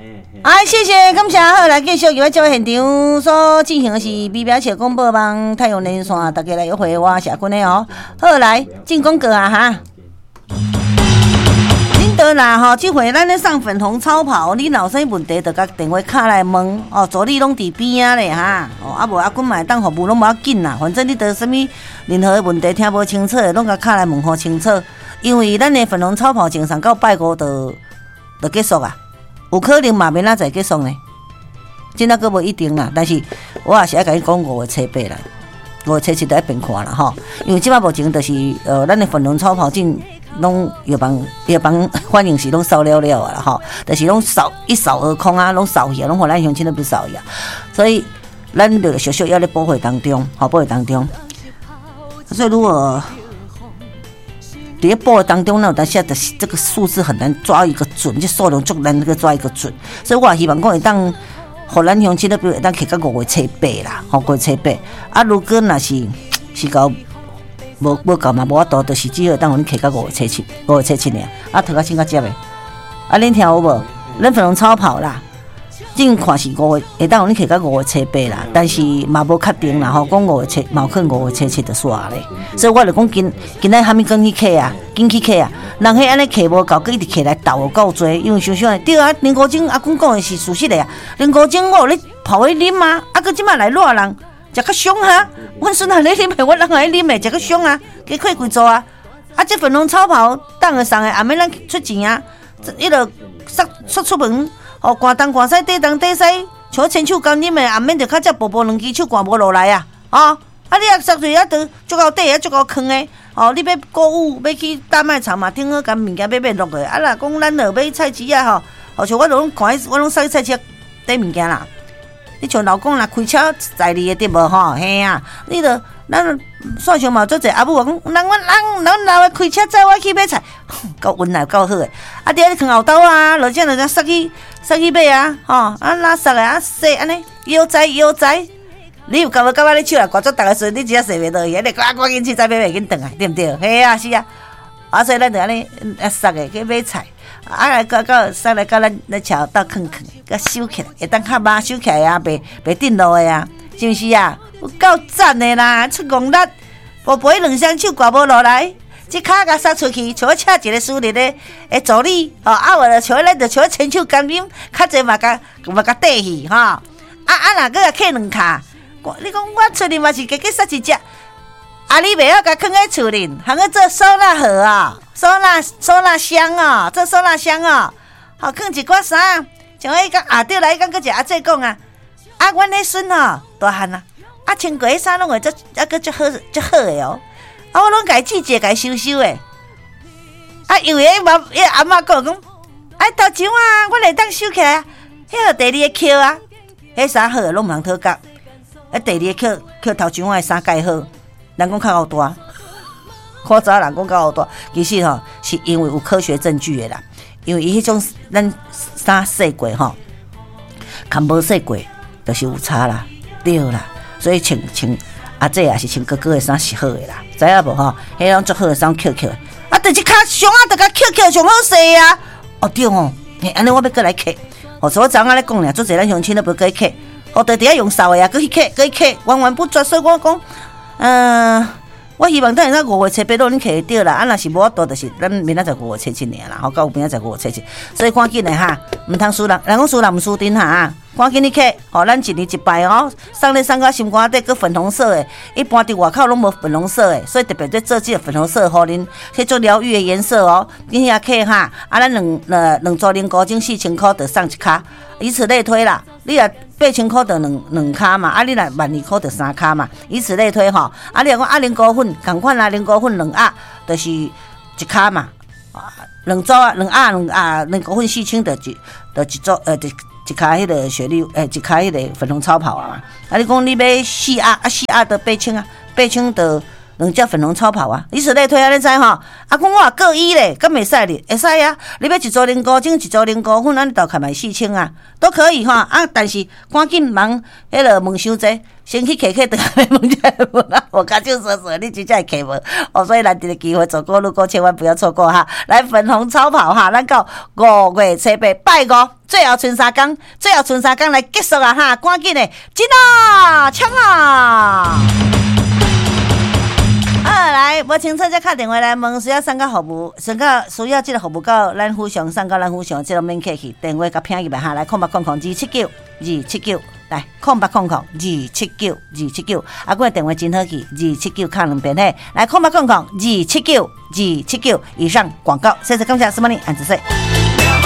谢谢，感谢。好，来继续由这位现场所进行的是美表且公播帮太阳连线，大家来约会我社群的哦。好，来进广告啊哈。恁倒啦吼，这回咱咧送粉红超跑，你若有啥问题，就甲电话卡来问哦。助理拢伫边啊咧哈，哦啊无啊，阮嘛会当服务拢无要紧啦。反正你得什么任何的问题听无清楚，拢甲卡来问好清楚。因为咱的粉红超跑前上到拜五就结束啊。有可能嘛免仔载结束呢，真正佫无一定啦。但是我也是爱甲你讲5月初8啦，5月初7就爱变看啦吼。因为即摆目前就是咱的粉红超跑进拢药房反应是拢扫了了啦吼，但是拢一扫而空啊，拢扫去啊，拢互咱乡亲都不扫去啊。所以咱就小小要咧保护当中，保护当中。所以如果在报的当中呢，但是这个数字很难抓一个准，这数量足难那个抓一个准，所以我也希望讲会当，互咱乡亲那边会当摕到5月初8啦，5月初8。啊，如果若是到无够嘛，无法度，就是只好当阮摕到5月初7，5月初7尔。啊，头壳先甲接的，啊，恁听有无？咱粉红超跑啦。正看是5月，会当有你摕到5月初8啦，但是嘛无确定啦吼，讲5月初，嘛有可能5月初7就煞咧，所以我就讲今仔虾米紧去客啊，紧去客啊，人迄安尼客无够，佮一直客来斗有够多，因为想想对啊，年糕精阿公讲的是事实的啊，年糕精我有咧泡咧啉啊，啊，佮即摆来热人，食较凶哈，阮孙仔咧啉的，我人也咧啉的，食较凶啊，加亏贵做啊，啊，这粉红超跑当个送的，也免咱出钱啊，伊就出门。哦，寒东寒西，地东地西，像亲手干啉的，也免着较只薄薄两支手寒无落来啊！啊，你也塞水啊，都足够底啊，足够坑的。哦，你要购物，要去大卖场嘛，听好干物件买落的。啊啦，讲咱落买菜市啊吼，像我拢看，我拢送菜市底物件啦。你像老公啦，开车载你的对无吼？嘿啊，你着咱算上嘛，做者阿母讲，人老的开车载我去买菜，够温柔够好诶。啊，伫咧藏后兜啊，落只就塞去买啊，吼啊拉塞啊，洗安尼腰仔，你有感觉你手啊，挂做逐个时，你只洗袂落去，你赶紧去再买袂紧转来，对不对？嘿啊，是啊，啊所以咱就安尼塞诶去买菜。啊来到上来到咱桥到坑，甲收起来，会当较麻收起来啊，袂震落的啊，是不是啊？有够赞的啦，出戆力，无陪两双手挂无落来，即骹甲塞出去，像请一个私人的助理，哦，啊，我就像咱就像亲手干啉，较济嘛甲缀去吼，啊，若个客两卡，你讲我出去嘛是加塞一只。啊！你袂晓甲放在厝里，通去做收纳盒啊，收纳箱啊，做收纳箱啊，好放一寡衫，像迄个对来讲，佮一阿姐讲啊，阮迄孙吼大汉啊，穿过迄衫拢会足足好诶哦，我拢家季节家收诶，因为迄阿嬷讲，头前啊，我来当收起来，迄个第二个扣啊，迄衫好拢毋通讨角，第二个扣头前诶衫盖好。人讲较高大，看早人讲较高大，其实吼是因为有科学证据的啦。因为伊迄种咱衫洗过吼，含无洗过，就是有差啦，对啦。所以穿阿姐也是穿哥哥的衫是好的啦，知影无吼？迄种足好的衫扣的，但是脚上啊，得甲扣上好势啊。哦对哦，安尼我要过来扣。所以我昨仔咧讲俩，做侪咱乡亲都不过去扣，就伫遐用扫的啊，过去扣，完完不绝。所以我讲。我希望等下5月初8你摕得到啦，若是无法度，就是咱明仔载5月初7尔啦，到有明仔载5月初7，所以赶紧的哈，毋通输人讲输人毋输阵哈，赶紧你摕，咱一年一摆哦，送到心肝底，佮粉红色的，一般伫外口拢无粉红色的，所以特别在做这个粉红色，互恁去做疗愈的颜色哦，你遐摕哈，咱两组年糕精4000块就送一卡，以此类推啦，你若8000块就两卡嘛，你若12000块就3卡嘛，以此类推吼。你若讲年糕粉同款年糕粉2盒就是一卡嘛，两组2盒年糕粉4000就一组一卡迄个雪绿一卡迄个粉红超跑啊嘛。你讲你买4盒4盒就8000啊，8000就两只粉红超跑啊，以此类推啊，你知吼？啊，讲我各一咧，敢袂使哩？会使啊！你要一组零股精，一组零股粉，安尼豆开买4000啊，都可以哈啊！但是赶紧忙，迄个问伤济，先去客倒来问一下问啊！我卡就说你真正会客无哦，所以难得的机会做过路过，千万不要错过哈！来粉红超跑哈，咱到5月初8拜5，最后剩3天来结束啊哈！赶紧的，进啊，抢啊！来，无清楚再打电话来问，需要送到服务，需要这个服务到咱府上，送到咱府上，这个免客气，电话甲拼入来哈，来0800-279-279，来0800-279-279，啊，我电话真好记，279卡2遍嘿，来0800-279-279，以上广告，谢谢感谢，什么呢？安子说。